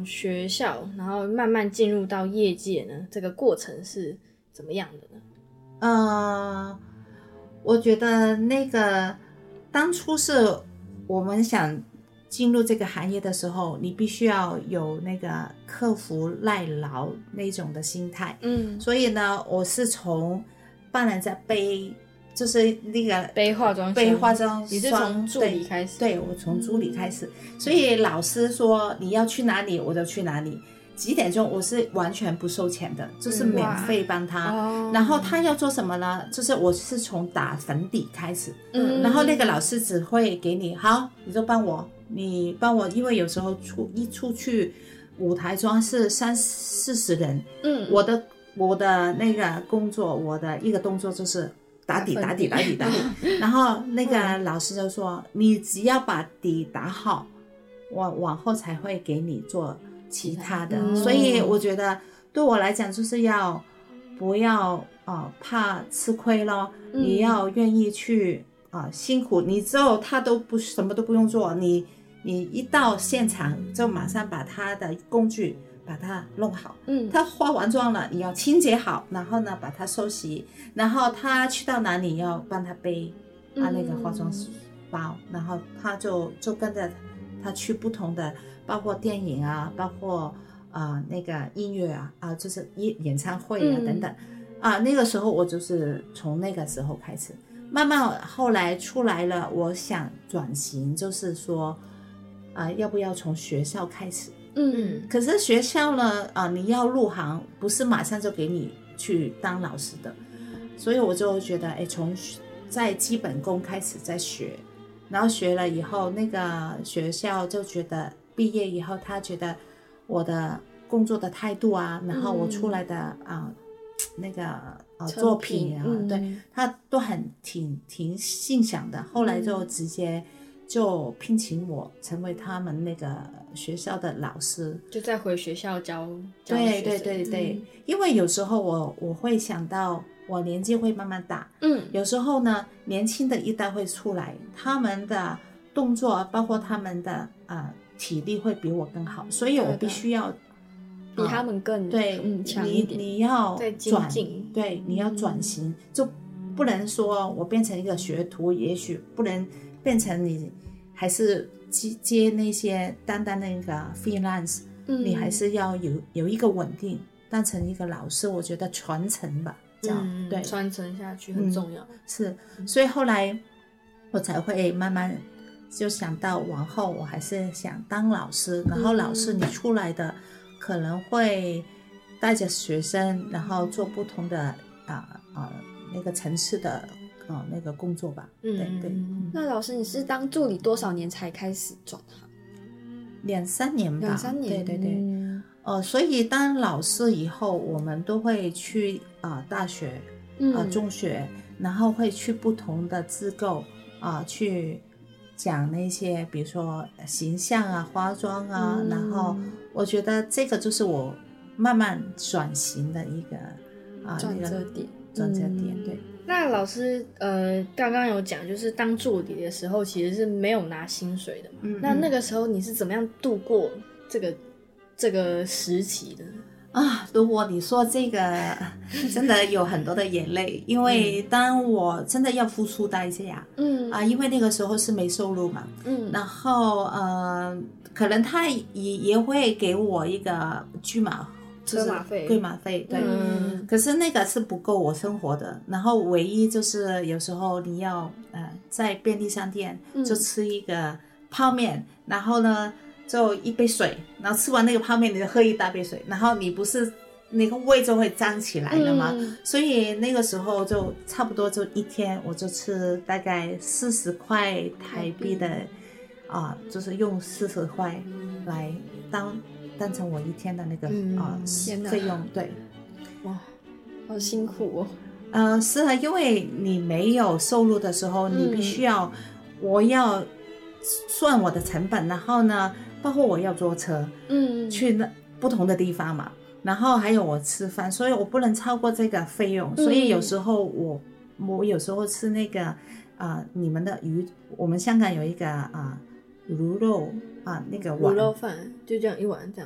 从学校然后慢慢进入到业界呢，这个过程是怎么样的呢？ 我觉得那个当初是我们想进入这个行业的时候，你必须要有那个克服耐劳那种的心态。所以呢，我是从帮人家背，就是那个背化妆霜， 你是从助理开始？ 对，我从助理开始。所以老师说你要去哪里，我就去哪里。几点钟我是完全不收钱的，就是免费帮他。然后他要做什么呢？就是我是从打粉底开始。然后那个老师只会给你，好，你就帮我，因为有时候出去舞台妆是30-40人。我的那个工作，我的一个动作就是打底。然后那个老师就说，你只要把底打好，我往后才会给你做其他的。所以我觉得对我来讲，就是不要怕吃亏咯。你要愿意去辛苦，你之后他什么都不用做，你一到现场就马上把他的工具把它弄好。他化完妆了，你要清洁好，然后呢把它收拾，然后他去到哪里要帮他背那个化妆包，然后他就跟着他去不同的，包括电影啊，包括那个音乐就是演唱会等等那个时候我就是从那个时候开始，慢慢后来出来了，我想转型，就是说要不要从学校开始。可是学校呢你要入行不是马上就给你去当老师的，所以我就觉得从在基本功开始再学，然后学了以后，那个学校就觉得毕业以后他觉得我的工作的态度然后我出来的那个作品对他都挺欣赏的。后来就直接就聘请我成为他们那个学校的老师， 就再回学校教对，因为有时候我会想到我年纪会慢慢大，有时候呢年轻的一代会出来，他们的动作包括他们的体力会比我更好，所以我必须要比他们更强一点。 你要你要转型，就不能说我变成一个学徒，也许不能变成你还是接那些单那个 freelance，你还是要有一个稳定，当成一个老师，我觉得传承吧，这样对， 传承下去很重要。 是，所以后来我才会慢慢就想到往后我还是想当老师，然后老师你出来的可能会带着学生，然后做不同的那个层次的那个工作吧。对。 那老师你是当助理多少年才开始转行 ？2-3年吧。 2-3年。 对。所以当老师以后，我们都会去大学中学，然后会去不同的机构去讲那些比如说形象化妆然后我觉得这个就是我慢慢转型的一个转折点。 对。 那老师刚刚有讲，就是当助理的时候其实是没有拿薪水的嘛。那个时候你是怎么样度过这个时期的如果你说这个真的有很多的眼泪，因为当我真的要付出代价因为那个时候是没收入嘛然后可能他也会给我一个规码费对可是那个是不够我生活的，然后唯一就是有时候你要在便利商店就吃一个泡面，然后呢就一杯水，然后吃完那个泡面你就喝一大杯水，然后你不是那个胃就会胀起来了嘛所以那个时候就差不多就一天我就吃大概40块台币的就是用40块来当成我一天的那个费用。对， 哇，好辛苦是因为你没有收入的时候你必须我要算我的成本，然后呢包括我要坐车去不同的地方嘛，然后还有我吃饭，所以我不能超过这个费用所以有时候我有时候吃那个你们的鱼，我们香港有一个鱼肉那个碗卤肉饭就这样一碗这样